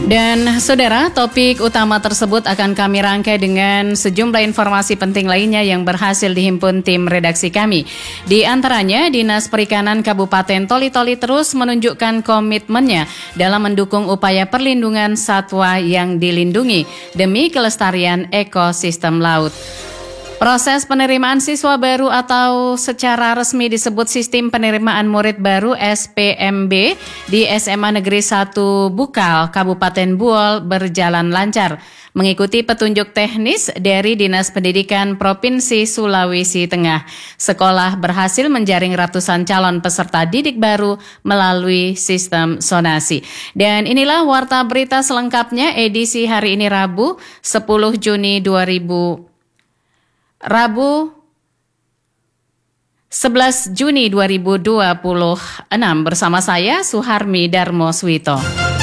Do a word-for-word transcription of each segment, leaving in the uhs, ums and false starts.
Dan saudara, topik utama tersebut akan kami rangkai dengan sejumlah informasi penting lainnya yang berhasil dihimpun tim redaksi kami. Di antaranya, Dinas Perikanan Kabupaten Toli-Toli terus menunjukkan komitmennya dalam mendukung upaya perlindungan satwa yang dilindungi demi kelestarian ekosistem laut. Proses penerimaan siswa baru atau secara resmi disebut Sistem Penerimaan Murid Baru S P M B di S M A Negeri satu Bukal, Kabupaten Buol berjalan lancar. Mengikuti petunjuk teknis dari Dinas Pendidikan Provinsi Sulawesi Tengah, sekolah berhasil menjaring ratusan calon peserta didik baru melalui sistem zonasi. Dan inilah warta berita selengkapnya edisi hari ini Rabu sepuluh Juni dua ribu Rabu sebelas Juni dua ribu dua puluh enam bersama saya Suharmi Darmo Swito.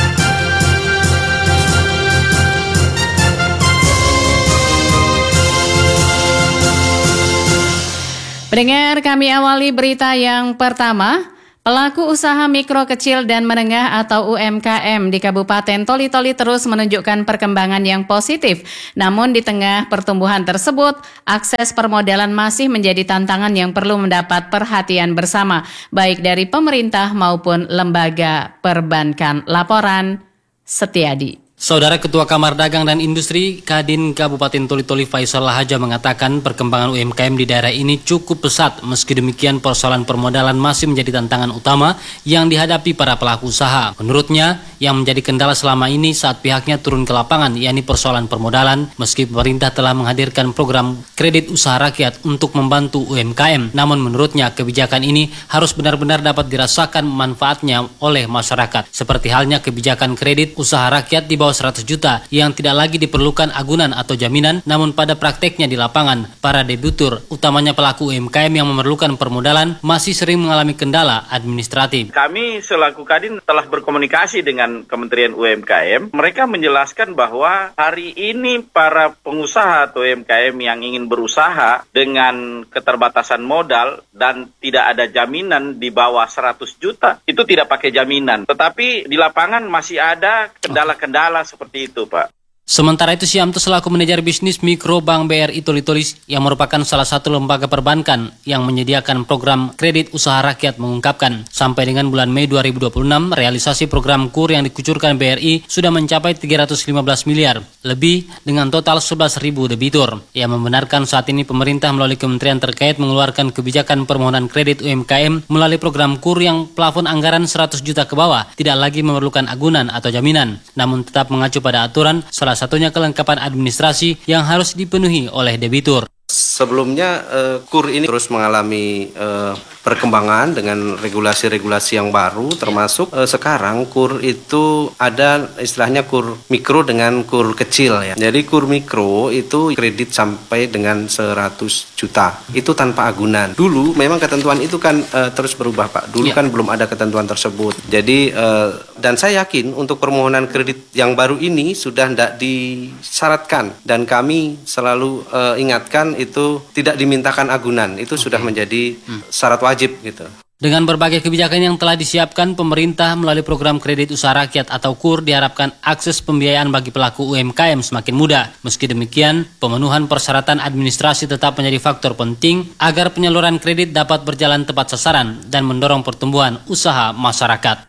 Pendengar, kami awali berita yang pertama. Pelaku usaha mikro kecil dan menengah atau U M K M di Kabupaten Toli-Toli terus menunjukkan perkembangan yang positif. Namun di tengah pertumbuhan tersebut, akses permodalan masih menjadi tantangan yang perlu mendapat perhatian bersama, baik dari pemerintah maupun lembaga perbankan. Laporan Setiadi. Saudara Ketua Kamar Dagang dan Industri Kadin Kabupaten Toli-Toli Faisal Lahaja mengatakan perkembangan U M K M di daerah ini cukup pesat. Meski demikian persoalan permodalan masih menjadi tantangan utama yang dihadapi para pelaku usaha. Menurutnya, yang menjadi kendala selama ini saat pihaknya turun ke lapangan yakni persoalan permodalan. Meski pemerintah telah menghadirkan program kredit usaha rakyat untuk membantu U M K M, namun menurutnya kebijakan ini harus benar-benar dapat dirasakan manfaatnya oleh masyarakat. Seperti halnya kebijakan kredit usaha rakyat di bawah seratus juta yang tidak lagi diperlukan agunan atau jaminan, namun pada prakteknya di lapangan, para debitur, utamanya pelaku U M K M yang memerlukan permodalan, masih sering mengalami kendala administratif. Kami selaku Kadin telah berkomunikasi dengan Kementerian U M K M. Mereka menjelaskan bahwa hari ini para pengusaha atau U M K M yang ingin berusaha dengan keterbatasan modal dan tidak ada jaminan di bawah seratus juta, itu tidak pakai jaminan. Tetapi di lapangan masih ada kendala-kendala seperti itu, Pak. Sementara itu, Siamto selaku manajer bisnis mikro Bank B R I Toli-Toli yang merupakan salah satu lembaga perbankan yang menyediakan program kredit usaha rakyat mengungkapkan, sampai dengan bulan Mei dua ribu dua puluh enam, realisasi program KUR yang dikucurkan B R I sudah mencapai tiga ratus lima belas miliar, lebih dengan total sebelas ribu debitur. Ia membenarkan saat ini pemerintah melalui kementerian terkait mengeluarkan kebijakan permohonan kredit U M K M melalui program KUR yang plafon anggaran seratus juta ke bawah, tidak lagi memerlukan agunan atau jaminan, namun tetap mengacu pada aturan, salah satunya kelengkapan administrasi yang harus dipenuhi oleh debitur. Sebelumnya uh, KUR ini terus mengalami uh, perkembangan dengan regulasi-regulasi yang baru, termasuk uh, sekarang KUR itu ada istilahnya KUR mikro dengan KUR kecil ya. Jadi KUR mikro itu kredit sampai dengan seratus juta, itu tanpa agunan. Dulu memang ketentuan itu kan uh, terus berubah, Pak. Dulu ya. kan belum ada ketentuan tersebut. Jadi uh, dan saya yakin untuk permohonan kredit yang baru ini sudah tidak disyaratkan, dan kami selalu uh, ingatkan itu tidak dimintakan agunan, itu okay. sudah menjadi hmm. syarat wajib gitu. Dengan berbagai kebijakan yang telah disiapkan pemerintah melalui program kredit usaha rakyat atau KUR, diharapkan akses pembiayaan bagi pelaku U M K M semakin mudah. Meski demikian, pemenuhan persyaratan administrasi tetap menjadi faktor penting agar penyaluran kredit dapat berjalan tepat sasaran dan mendorong pertumbuhan usaha masyarakat.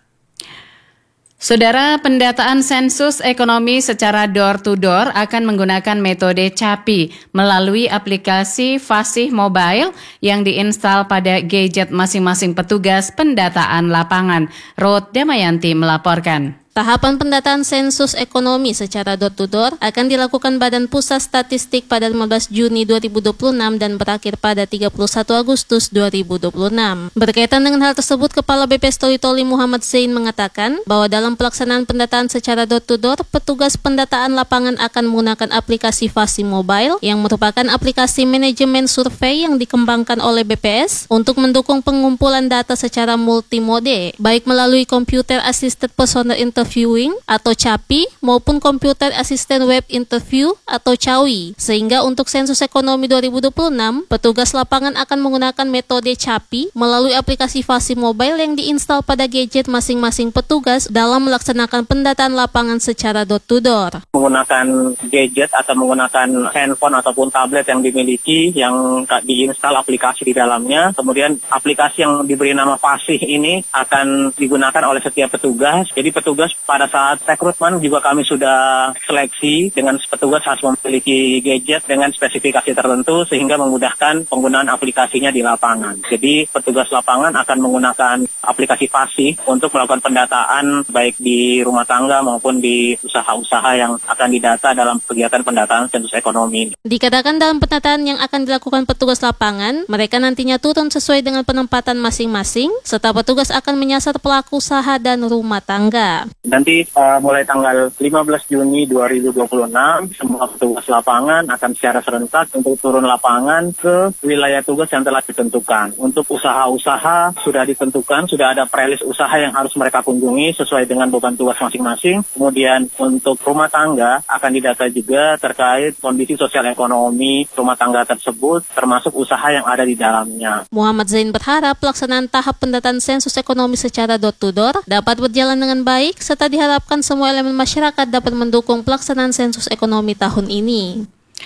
Saudara, pendataan sensus ekonomi secara door-to-door akan menggunakan metode CAPI melalui aplikasi Fasih Mobile yang diinstal pada gadget masing-masing petugas pendataan lapangan. Ruth Damayanti melaporkan. Tahapan pendataan sensus ekonomi secara door-to-door akan dilakukan Badan Pusat Statistik pada lima belas Juni dua ribu dua puluh enam dan berakhir pada tiga puluh satu Agustus dua ribu dua puluh enam. Berkaitan dengan hal tersebut, Kepala B P S Toli-Toli Muhammad Zain mengatakan bahwa dalam pelaksanaan pendataan secara door-to-door, petugas pendataan lapangan akan menggunakan aplikasi Fasih Mobile yang merupakan aplikasi manajemen survei yang dikembangkan oleh B P S untuk mendukung pengumpulan data secara multimode, baik melalui Computer Assisted Personal Intelligence Interviewing atau C A P I maupun Computer Assistant Web Interview atau C A W I. Sehingga untuk sensus ekonomi dua ribu dua puluh enam, petugas lapangan akan menggunakan metode C A P I melalui aplikasi Fasi Mobile yang diinstal pada gadget masing-masing petugas dalam melaksanakan pendataan lapangan secara door-to-door. Menggunakan gadget atau menggunakan handphone ataupun tablet yang dimiliki, yang diinstal aplikasi di dalamnya, kemudian aplikasi yang diberi nama Fasih ini akan digunakan oleh setiap petugas. Jadi petugas pada saat rekrutmen juga kami sudah seleksi dengan petugas harus memiliki gadget dengan spesifikasi tertentu sehingga memudahkan penggunaan aplikasinya di lapangan. Jadi petugas lapangan akan menggunakan aplikasi Fasih untuk melakukan pendataan baik di rumah tangga maupun di usaha-usaha yang akan didata dalam kegiatan pendataan sensus ekonomi. Dikatakan dalam pendataan yang akan dilakukan petugas lapangan, mereka nantinya turun sesuai dengan penempatan masing-masing, serta petugas akan menyasar pelaku usaha dan rumah tangga. Nanti uh, mulai tanggal lima belas Juni dua ribu dua puluh enam, semua petugas lapangan akan secara serentak untuk turun lapangan ke wilayah tugas yang telah ditentukan. Untuk usaha-usaha sudah ditentukan, sudah ada prelis usaha yang harus mereka kunjungi sesuai dengan beban tugas masing-masing. Kemudian untuk rumah tangga akan didata juga terkait kondisi sosial ekonomi rumah tangga tersebut, termasuk usaha yang ada di dalamnya. Muhammad Zain berharap pelaksanaan tahap pendataan sensus ekonomi secara door-to-door dapat berjalan dengan baik, serta diharapkan semua elemen masyarakat dapat mendukung pelaksanaan sensus ekonomi tahun ini.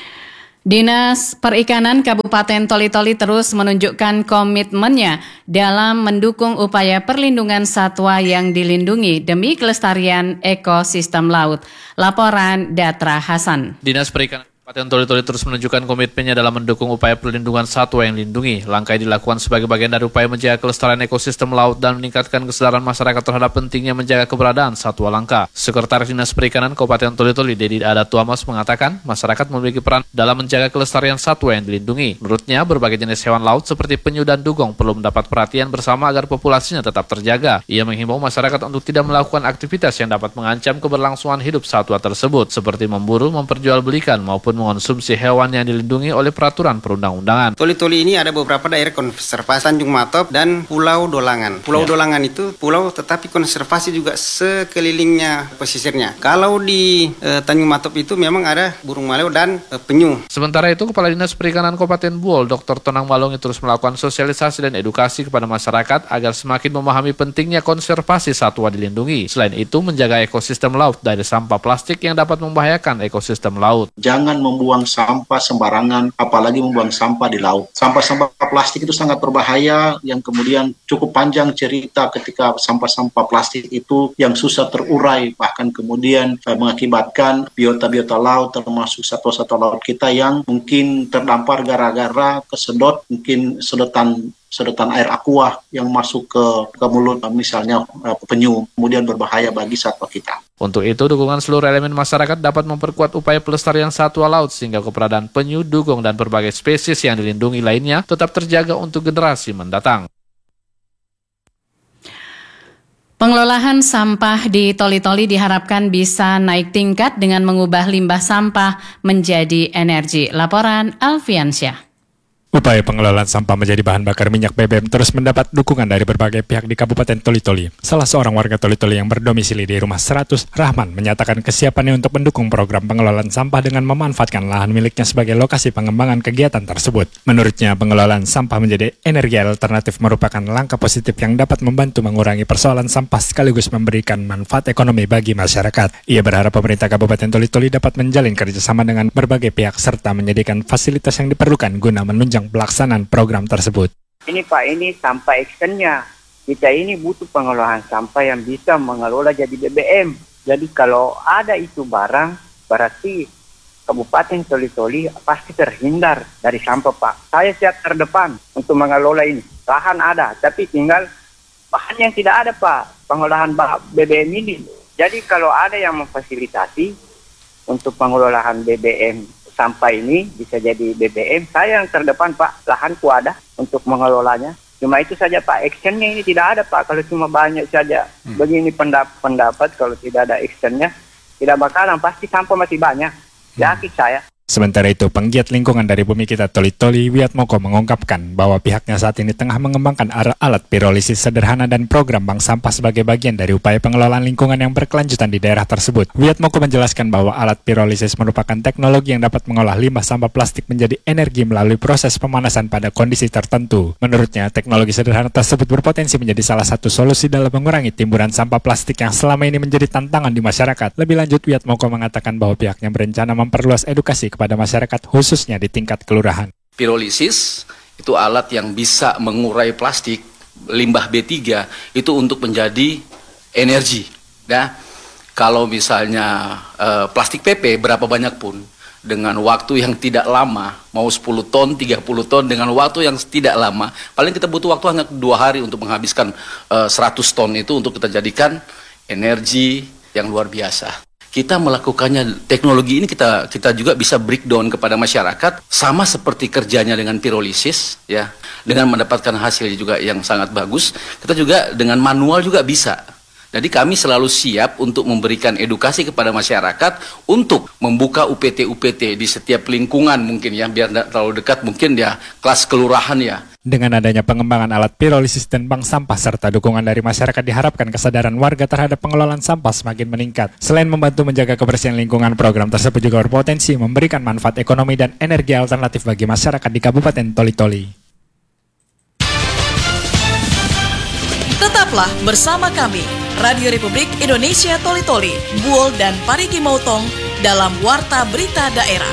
Dinas Perikanan Kabupaten Toli-Toli terus menunjukkan komitmennya dalam mendukung upaya perlindungan satwa yang dilindungi demi kelestarian ekosistem laut. Laporan Datra Hasan. Dinas Perikanan Kabupaten Toli-Toli terus menunjukkan komitmennya dalam mendukung upaya perlindungan satwa yang dilindungi. Langkah ini dilakukan sebagai bagian dari upaya menjaga kelestarian ekosistem laut dan meningkatkan kesadaran masyarakat terhadap pentingnya menjaga keberadaan satwa langka. Sekretaris Dinas Perikanan Kabupaten Toli-Toli, Dedi Adatuamas, mengatakan masyarakat memiliki peran dalam menjaga kelestarian satwa yang dilindungi. Menurutnya, berbagai jenis hewan laut seperti penyu dan dugong perlu mendapat perhatian bersama agar populasinya tetap terjaga. Ia menghimbau masyarakat untuk tidak melakukan aktivitas yang dapat mengancam keberlangsungan hidup satwa tersebut, seperti memburu, memperjualbelikan, maupun mengonsumsi hewan yang dilindungi oleh peraturan perundang-undangan. Toli-Toli ini ada beberapa daerah konservasi, Tanjung Matop dan Pulau Dolangan. Pulau ya. Dolangan itu pulau tetapi konservasi juga sekelilingnya pesisirnya. Kalau di e, Tanjung Matop itu memang ada burung maleo dan e, penyu. Sementara itu, Kepala Dinas Perikanan Kabupaten Buol, Doktor Tonang Malongi terus melakukan sosialisasi dan edukasi kepada masyarakat agar semakin memahami pentingnya konservasi satwa dilindungi. Selain itu, menjaga ekosistem laut dari sampah plastik yang dapat membahayakan ekosistem laut. Jangan membuang sampah sembarangan, apalagi membuang sampah di laut. Sampah-sampah plastik itu sangat berbahaya, yang kemudian cukup panjang cerita ketika sampah-sampah plastik itu yang susah terurai, bahkan kemudian eh, mengakibatkan biota-biota laut, termasuk satwa-satwa laut kita yang mungkin terdampar gara-gara kesedot, mungkin sedotan sedotan air aqua yang masuk ke, ke mulut, misalnya uh, penyu, kemudian berbahaya bagi satwa kita. Untuk itu, dukungan seluruh elemen masyarakat dapat memperkuat upaya pelestarian satwa laut sehingga keberadaan penyu, dugong, dan berbagai spesies yang dilindungi lainnya tetap terjaga untuk generasi mendatang. Pengelolaan sampah di Toli-Toli diharapkan bisa naik tingkat dengan mengubah limbah sampah menjadi energi. Laporan Alfiansyah. Upaya pengelolaan sampah menjadi bahan bakar minyak B B M terus mendapat dukungan dari berbagai pihak di Kabupaten Toli-Toli. Salah seorang warga Toli-Toli yang berdomisili di Rumah seratus, Rahman, menyatakan kesiapannya untuk mendukung program pengelolaan sampah dengan memanfaatkan lahan miliknya sebagai lokasi pengembangan kegiatan tersebut. Menurutnya, pengelolaan sampah menjadi energi alternatif merupakan langkah positif yang dapat membantu mengurangi persoalan sampah sekaligus memberikan manfaat ekonomi bagi masyarakat. Ia berharap pemerintah Kabupaten Toli-Toli dapat menjalin kerjasama dengan berbagai pihak serta menyediakan fasilitas yang diperlukan guna menunjang pelaksanaan program tersebut. Ini Pak, ini sampah actionnya. Kita ini butuh pengelolaan sampah yang bisa mengelola jadi B B M. Jadi kalau ada itu barang, berarti Kabupaten Toli-Toli pasti terhindar dari sampah Pak. Saya siap terdepan untuk mengelola ini. Lahan ada, tapi tinggal bahan yang tidak ada Pak. Pengolahan B B M ini. Jadi kalau ada yang memfasilitasi untuk pengelolaan B B M sampah ini bisa jadi B B M. Saya yang terdepan Pak, lahanku ada untuk mengelolanya. Cuma itu saja Pak, actionnya ini tidak ada Pak. Kalau cuma banyak saja hmm. begini pendapat, pendapat kalau tidak ada actionnya, tidak bakalan, pasti sampah masih banyak. Yakin hmm. saya. Sementara itu, penggiat lingkungan dari Bumi Kita Toli-Toli, Wiatmoko, mengungkapkan bahwa pihaknya saat ini tengah mengembangkan alat pirolisis sederhana dan program bank sampah sebagai bagian dari upaya pengelolaan lingkungan yang berkelanjutan di daerah tersebut. Wiatmoko menjelaskan bahwa alat pirolisis merupakan teknologi yang dapat mengolah limbah sampah plastik menjadi energi melalui proses pemanasan pada kondisi tertentu. Menurutnya, teknologi sederhana tersebut berpotensi menjadi salah satu solusi dalam mengurangi timbunan sampah plastik yang selama ini menjadi tantangan di masyarakat. Lebih lanjut, Wiatmoko mengatakan bahwa pihaknya berencana memperluas edukasi kepada masyarakat khususnya di tingkat kelurahan. Pirolisis itu alat yang bisa mengurai plastik, limbah B tiga itu untuk menjadi energi. Ya, kalau misalnya eh, plastik P P berapa banyak pun dengan waktu yang tidak lama, mau sepuluh ton, tiga puluh ton dengan waktu yang tidak lama, paling kita butuh waktu hanya dua hari untuk menghabiskan eh, seratus ton itu untuk kita jadikan energi yang luar biasa. Kita melakukannya, teknologi ini kita kita juga bisa breakdown kepada masyarakat, sama seperti kerjanya dengan pirolisis, ya, dengan mendapatkan hasil juga yang sangat bagus. Kita juga dengan manual juga bisa. Jadi kami selalu siap untuk memberikan edukasi kepada masyarakat untuk membuka U P T-U P T di setiap lingkungan mungkin ya, biar tidak terlalu dekat, mungkin ya kelas kelurahan ya. Dengan adanya pengembangan alat pirolisis dan bank sampah serta dukungan dari masyarakat, diharapkan kesadaran warga terhadap pengelolaan sampah semakin meningkat. Selain membantu menjaga kebersihan lingkungan, program tersebut juga berpotensi memberikan manfaat ekonomi dan energi alternatif bagi masyarakat di Kabupaten Toli-Toli. Tetaplah bersama kami, Radio Republik Indonesia Toli-Toli, Buol dan Parigi Motong dalam Warta Berita Daerah.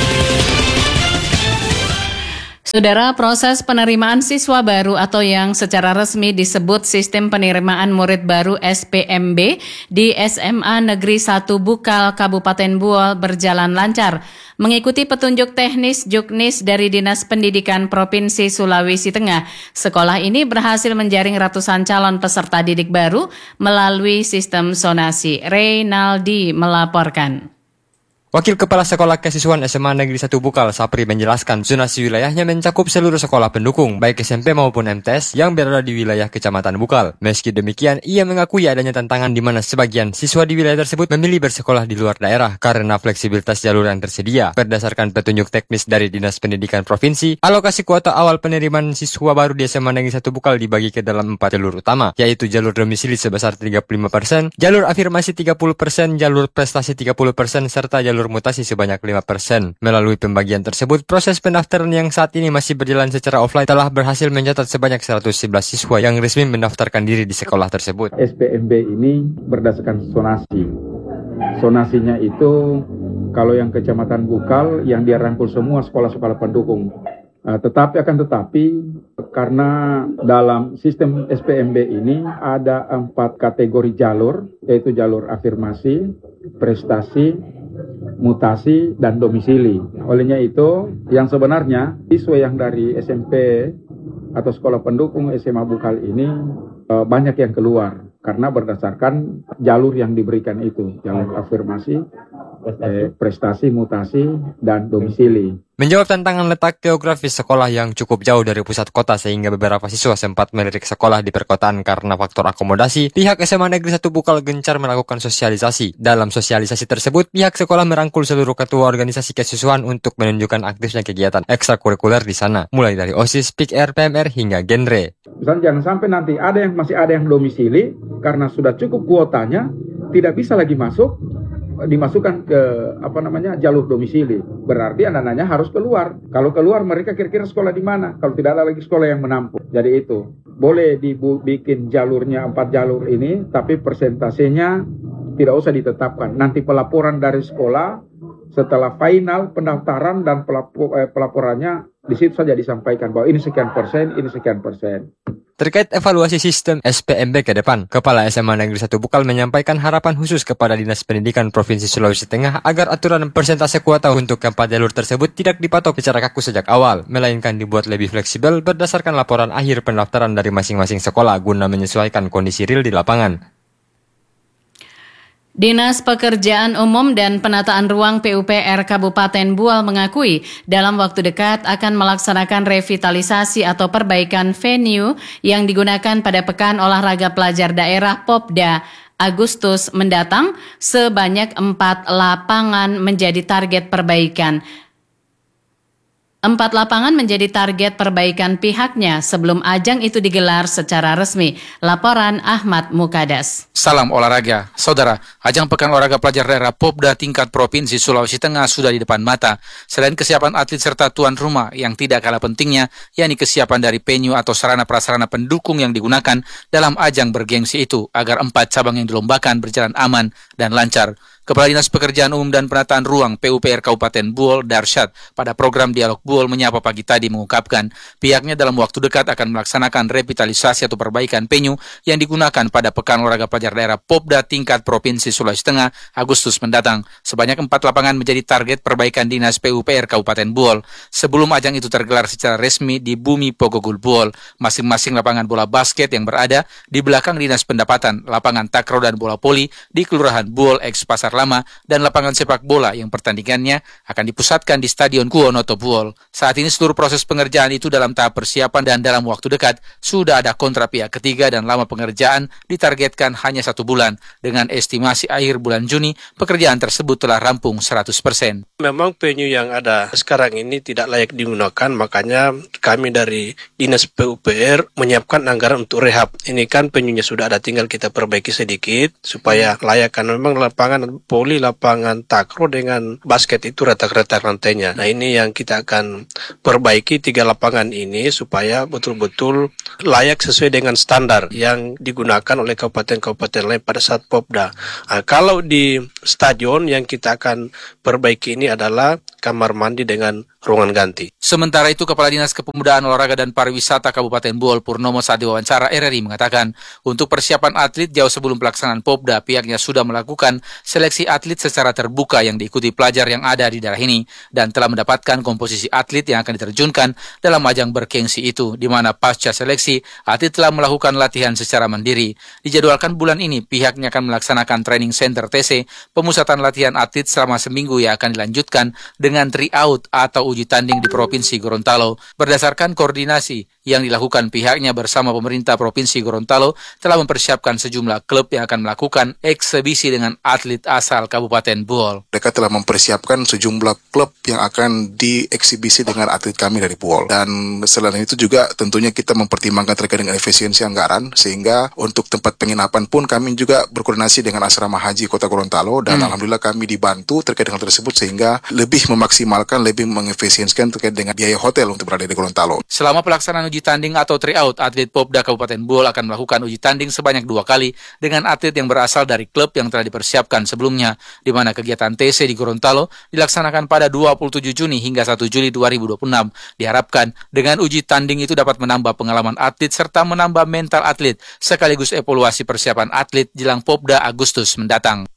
Saudara, proses penerimaan siswa baru atau yang secara resmi disebut Sistem Penerimaan Murid Baru S P M B di S M A Negeri satu Bukal, Kabupaten Buol berjalan lancar. Mengikuti petunjuk teknis Juknis dari Dinas Pendidikan Provinsi Sulawesi Tengah, sekolah ini berhasil menjaring ratusan calon peserta didik baru melalui sistem zonasi. Reynaldi melaporkan. Wakil Kepala Sekolah Kesiswaan S M A Negeri satu Bukal, Sapri, menjelaskan zonasi wilayahnya mencakup seluruh sekolah pendukung, baik S M P maupun M T S yang berada di wilayah Kecamatan Bukal. Meski demikian, ia mengakui adanya tantangan di mana sebagian siswa di wilayah tersebut memilih bersekolah di luar daerah karena fleksibilitas jalur yang tersedia. Berdasarkan petunjuk teknis dari Dinas Pendidikan Provinsi, alokasi kuota awal penerimaan siswa baru di S M A Negeri satu Bukal dibagi ke dalam empat jalur utama, yaitu jalur domisili sebesar tiga puluh lima persen, jalur afirmasi tiga puluh persen, jalur prestasi tiga puluh persen, serta jalur mutasi sebanyak lima persen. Melalui pembagian tersebut, proses pendaftaran yang saat ini masih berjalan secara offline telah berhasil mencatat sebanyak seratus sebelas siswa yang resmi mendaftarkan diri di sekolah tersebut. S P M B ini berdasarkan zonasi. Zonasinya itu kalau yang Kecamatan Bukal yang dia rangkul semua sekolah-sekolah pendukung. Uh, tetapi akan tetapi karena dalam sistem S P M B ini ada empat kategori jalur, yaitu jalur afirmasi, prestasi, mutasi, dan domisili. Olehnya itu, yang sebenarnya siswa yang dari S M P atau sekolah pendukung S M A Bukal ini uh, banyak yang keluar karena berdasarkan jalur yang diberikan itu, jalur afirmasi, eh, prestasi, mutasi, dan domisili. Menjawab tantangan letak geografis sekolah yang cukup jauh dari pusat kota sehingga beberapa siswa sempat melirik sekolah di perkotaan karena faktor akomodasi, pihak S M A Negeri satu Bukal gencar melakukan sosialisasi. Dalam sosialisasi tersebut, pihak sekolah merangkul seluruh ketua organisasi kesiswaan untuk menunjukkan aktifnya kegiatan ekstrakurikuler di sana, mulai dari OSIS, P I K R, P M R, hingga genre. Misalnya jangan sampai nanti ada yang masih ada yang domisili karena sudah cukup kuotanya, tidak bisa lagi masuk, dimasukkan ke apa namanya jalur domisili. Berarti anak-anaknya harus keluar. Kalau keluar mereka kira-kira sekolah di mana? Kalau tidak ada lagi sekolah yang menampung. Jadi itu boleh dibikin jalurnya empat jalur ini, tapi persentasenya tidak usah ditetapkan. Nanti pelaporan dari sekolah setelah final pendaftaran dan pelapor, eh, pelaporannya di situ saja disampaikan bahwa ini sekian persen, ini sekian persen. Terkait evaluasi sistem S P M B ke depan, Kepala S M A Negeri satu Bukal menyampaikan harapan khusus kepada Dinas Pendidikan Provinsi Sulawesi Tengah agar aturan persentase kuota untuk keempat jalur tersebut tidak dipatok secara kaku sejak awal, melainkan dibuat lebih fleksibel berdasarkan laporan akhir pendaftaran dari masing-masing sekolah guna menyesuaikan kondisi real di lapangan. Dinas Pekerjaan Umum dan Penataan Ruang P U P R Kabupaten Buol mengakui dalam waktu dekat akan melaksanakan revitalisasi atau perbaikan venue yang digunakan pada Pekan Olahraga Pelajar Daerah Popda Agustus mendatang. Sebanyak empat lapangan menjadi target perbaikan. Empat lapangan menjadi target perbaikan pihaknya sebelum ajang itu digelar secara resmi. Laporan Ahmad Mukadas. Salam olahraga. Saudara, ajang Pekan Olahraga Pelajar Daerah Popda tingkat Provinsi Sulawesi Tengah sudah di depan mata. Selain kesiapan atlet serta tuan rumah yang tidak kalah pentingnya, yakni kesiapan dari venue atau sarana-prasarana pendukung yang digunakan dalam ajang bergengsi itu agar empat cabang yang dilombakan berjalan aman dan lancar. Kepala Dinas Pekerjaan Umum dan Penataan Ruang P U P R Kabupaten Buol, Darsyad, pada program Dialog Buol menyapa pagi tadi mengungkapkan pihaknya dalam waktu dekat akan melaksanakan revitalisasi atau perbaikan venue yang digunakan pada Pekan Olahraga Pelajar Daerah Popda tingkat Provinsi Sulawesi Tengah Agustus mendatang. Sebanyak empat lapangan menjadi target perbaikan Dinas P U P R Kabupaten Buol. Sebelum ajang itu tergelar secara resmi di Bumi Pogogul Buol, masing-masing lapangan bola basket yang berada di belakang Dinas Pendapatan, lapangan takraw dan bola voli di Kelurahan Buol Eks Pasar Lama, dan lapangan sepak bola yang pertandingannya akan dipusatkan di Stadion Kuonoto Buol. Saat ini seluruh proses pengerjaan itu dalam tahap persiapan dan dalam waktu dekat sudah ada kontrak pihak ketiga dan lama pengerjaan ditargetkan hanya satu bulan. Dengan estimasi akhir bulan Juni, pekerjaan tersebut telah rampung seratus persen. Memang venue yang ada sekarang ini tidak layak digunakan, makanya kami dari Dinas P U P R menyiapkan anggaran untuk rehab. Ini kan venue-nya sudah ada, tinggal kita perbaiki sedikit supaya layak, kan memang lapangan voli, lapangan takraw dengan basket itu retak-retak lantainya. Nah, ini yang kita akan perbaiki tiga lapangan ini supaya betul-betul layak sesuai dengan standar yang digunakan oleh kabupaten-kabupaten lain pada saat Popda. Nah, kalau di stadion yang kita akan perbaiki ini adalah kamar mandi dengan ruangan ganti. Sementara itu, Kepala Dinas Kepemudaan Olahraga dan Pariwisata Kabupaten Buol Purnomo saat diwawancara R R I mengatakan, untuk persiapan atlet jauh sebelum pelaksanaan Popda, pihaknya sudah melakukan seleksi atlet secara terbuka yang diikuti pelajar yang ada di daerah ini dan telah mendapatkan komposisi atlet yang akan diterjunkan dalam ajang bergengsi itu, di mana pasca seleksi, atlet telah melakukan latihan secara mandiri. Dijadwalkan bulan ini, pihaknya akan melaksanakan training center T C, pemusatan latihan atlet selama seminggu yang akan dilanjutkan dengan tryout atau uji tanding di Provinsi Gorontalo. Berdasarkan koordinasi yang dilakukan pihaknya bersama pemerintah Provinsi Gorontalo, telah mempersiapkan sejumlah klub yang akan melakukan eksebisi dengan atlet asal Kabupaten Buol. Mereka telah mempersiapkan sejumlah klub yang akan dieksibisi dengan atlet kami dari Buol. Dan selain itu juga tentunya kita mempertimbangkan terkait dengan efisiensi anggaran, sehingga untuk tempat penginapan pun kami juga berkoordinasi dengan Asrama Haji Kota Gorontalo, dan hmm. alhamdulillah kami dibantu terkait dengan tersebut sehingga lebih memaksimalkan, lebih mengefisiensikan terkait dengan biaya hotel untuk berada di Gorontalo. Selama pelaksanaan uji tanding atau tryout, atlet Popda Kabupaten Buol akan melakukan uji tanding sebanyak dua kali dengan atlet yang berasal dari klub yang telah dipersiapkan sebelumnya, di mana kegiatan T C di Gorontalo dilaksanakan pada dua puluh tujuh Juni hingga satu Juli dua ribu dua puluh enam. Diharapkan dengan uji tanding itu dapat menambah pengalaman atlet serta menambah mental atlet, sekaligus evaluasi persiapan atlet jelang Popda Agustus mendatang.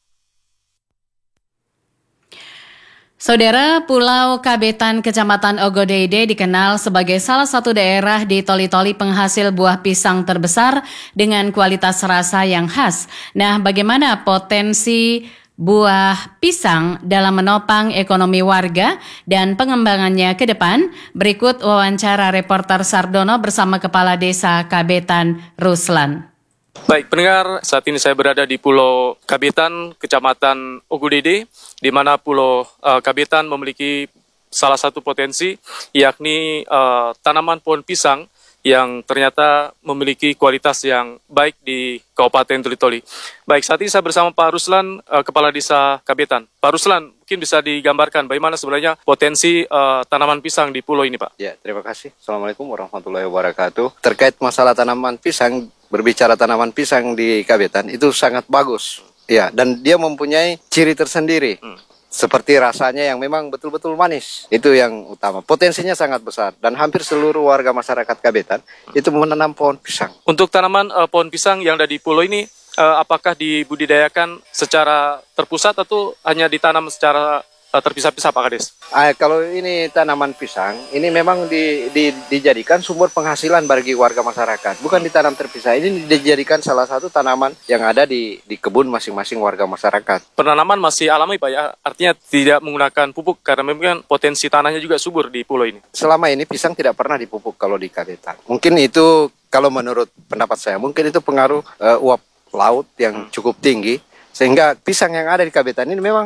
Saudara, Pulau Kabetan, Kecamatan Ogodeide dikenal sebagai salah satu daerah di Toli-Toli penghasil buah pisang terbesar dengan kualitas rasa yang khas. Nah, bagaimana potensi buah pisang dalam menopang ekonomi warga dan pengembangannya ke depan? Berikut wawancara reporter Sardono bersama Kepala Desa Kabetan, Ruslan. Baik, pendengar, saat ini saya berada di Pulau Kabetan, Kecamatan Ogodeide, di mana Pulau uh, Kabetan memiliki salah satu potensi, yakni uh, tanaman pohon pisang yang ternyata memiliki kualitas yang baik di Kabupaten Toli-Toli. Baik, saat ini saya bersama Pak Ruslan, uh, Kepala Desa Kabetan. Pak Ruslan, mungkin bisa digambarkan bagaimana sebenarnya potensi uh, tanaman pisang di pulau ini, Pak? Ya, terima kasih. Assalamualaikum warahmatullahi wabarakatuh. Terkait masalah tanaman pisang, berbicara tanaman pisang di Kabetan itu sangat bagus. Ya, dan dia mempunyai ciri tersendiri. Hmm. Seperti rasanya yang memang betul-betul manis. Itu yang utama. Potensinya sangat besar. Dan hampir seluruh warga masyarakat Kabetan hmm. itu menanam pohon pisang. Untuk tanaman uh, pohon pisang yang ada di pulau ini, uh, apakah dibudidayakan secara terpusat atau hanya ditanam secara uh, terpisah-pisah, Pak Kades? Ah, kalau ini tanaman pisang, ini memang di, di, dijadikan sumber penghasilan bagi warga masyarakat. Bukan ditanam terpisah, ini dijadikan salah satu tanaman yang ada di, di kebun masing-masing warga masyarakat. Penanaman masih alami, Pak, ya? Artinya tidak menggunakan pupuk, karena memang potensi tanahnya juga subur di pulau ini. Selama ini pisang tidak pernah dipupuk kalau di Kabetan. Mungkin itu, kalau menurut pendapat saya, mungkin itu pengaruh uh, uap laut yang cukup tinggi, sehingga pisang yang ada di Kabetan ini memang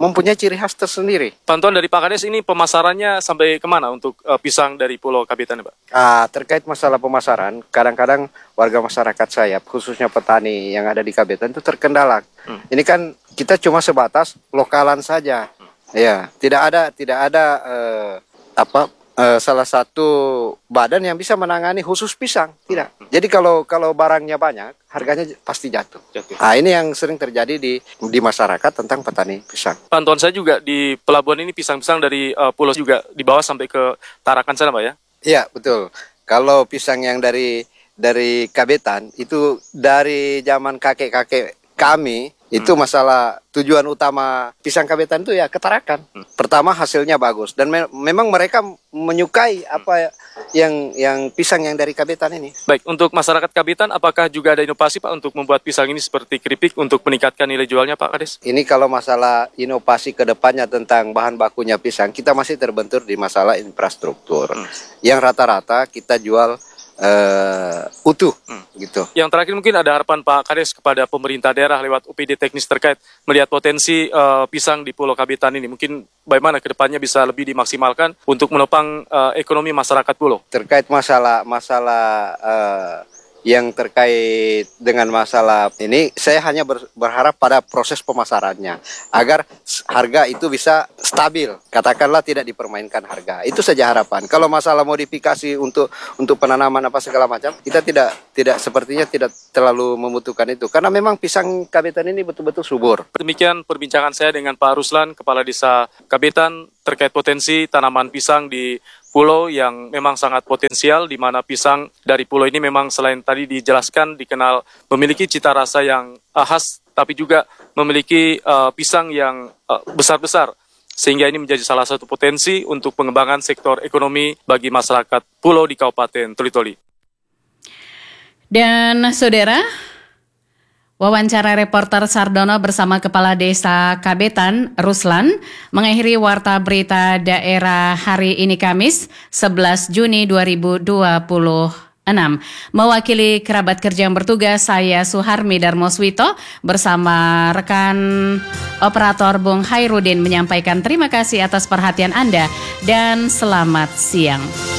mempunyai ciri khas tersendiri. Pantauan dari Pak Kades ini pemasarannya sampai kemana untuk uh, pisang dari Pulau Kabetan, Pak? Ah, terkait masalah pemasaran, kadang-kadang warga masyarakat Sayap, khususnya petani yang ada di Kabetan itu terkendala. Hmm. Ini kan kita cuma sebatas lokalan saja, hmm. ya, tidak ada tidak ada uh, apa uh, salah satu badan yang bisa menangani khusus pisang, tidak. Hmm. Jadi kalau kalau barangnya banyak, harganya pasti jatuh. jatuh. Nah, ini yang sering terjadi di di masyarakat tentang petani pisang. Pantauan saya juga di pelabuhan ini pisang-pisang dari uh, pulau juga dibawa sampai ke Tarakan sana, Pak ya? Iya, betul. Kalau pisang yang dari dari Kabetan itu dari zaman kakek-kakek kami itu masalah tujuan utama pisang Kabetan itu ya ke Tarakan. Hmm. Pertama hasilnya bagus dan me memang mereka menyukai apa yang yang pisang yang dari Kabetan ini. Baik, untuk masyarakat Kabetan apakah juga ada inovasi Pak untuk membuat pisang ini seperti keripik untuk meningkatkan nilai jualnya Pak Kades? Ini kalau masalah inovasi ke depannya tentang bahan bakunya pisang, kita masih terbentur di masalah infrastruktur. Hmm. Yang rata-rata kita jual Uh, utuh, hmm. gitu. Yang terakhir mungkin ada harapan Pak Kades kepada pemerintah daerah lewat U P D teknis terkait melihat potensi uh, pisang di Pulau Kabetan ini. Mungkin bagaimana kedepannya bisa lebih dimaksimalkan untuk menopang uh, ekonomi masyarakat pulau. Terkait masalah masalah uh, yang terkait dengan masalah ini, saya hanya ber, berharap pada proses pemasarannya agar harga itu bisa stabil, katakanlah tidak dipermainkan harga. Itu saja harapan. Kalau masalah modifikasi untuk untuk penanaman apa segala macam, kita tidak tidak sepertinya tidak terlalu membutuhkan itu karena memang pisang Kabetan ini betul-betul subur. Demikian perbincangan saya dengan Pak Ruslan, Kepala Desa Kabetan, terkait potensi tanaman pisang di pulau yang memang sangat potensial, di mana pisang dari pulau ini memang selain tadi dijelaskan dikenal memiliki cita rasa yang uh, khas, tapi juga memiliki uh, pisang yang besar-besar, uh, sehingga ini menjadi salah satu potensi untuk pengembangan sektor ekonomi bagi masyarakat pulau di Kabupaten Toli-Toli. Dan saudara, wawancara reporter Sardono bersama Kepala Desa Kabetan, Ruslan, mengakhiri Warta Berita Daerah hari ini Kamis, sebelas Juni dua ribu dua puluh enam. Mewakili kerabat kerja yang bertugas, saya Suharmi Darmoswito bersama rekan operator Bung Hairudin menyampaikan terima kasih atas perhatian Anda dan selamat siang.